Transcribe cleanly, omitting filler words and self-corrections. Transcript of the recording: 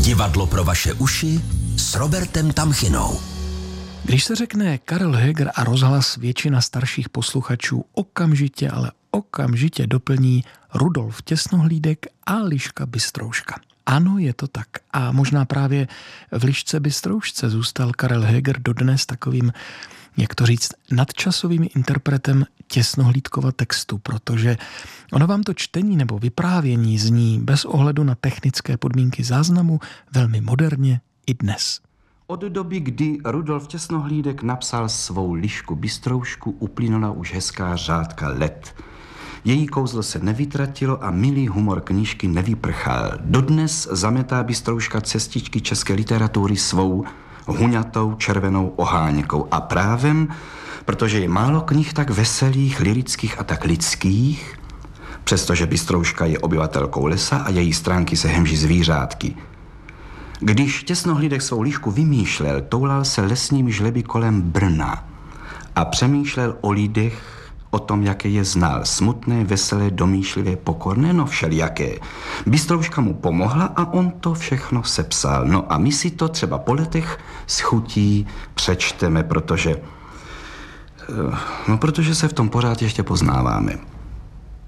Divadlo pro vaše uši s Robertem Tamchinou. Když se řekne Karel Heger a rozhlas, většina starších posluchačů okamžitě doplní Rudolf Těsnohlídek a Liška Bystrouška. Ano, je to tak. A možná právě v Lišce Bystroušce zůstal Karel Heger dodnes takovým, jak to říct, nadčasovým interpretem Těsnohlídkova textu, protože ono vám to čtení nebo vyprávění zní bez ohledu na technické podmínky záznamu velmi moderně i dnes. Od doby, kdy Rudolf Těsnohlídek napsal svou Lišku Bystroušku, uplynula už hezká řádka let. Její kouzlo se nevytratilo a milý humor knížky nevyprchal. Dodnes zametá Bystrouška cestičky české literatury svou huňatou červenou oháňkou. A právem, protože je málo knih tak veselých, lyrických a tak lidských, přestože Bystrouška je obyvatelkou lesa a její stránky se hemží zvířátky. Když Těsnohlídek svou Lišku vymýšlel, toulal se lesními žleby kolem Brna a přemýšlel o lidech, o tom, jaké je znal. Smutné, veselé, domýšlivé, pokorné, no všelijaké. Bystrouška mu pomohla a on to všechno sepsal. No a my si to třeba po letech s chutí přečteme, protože se v tom pořád ještě poznáváme.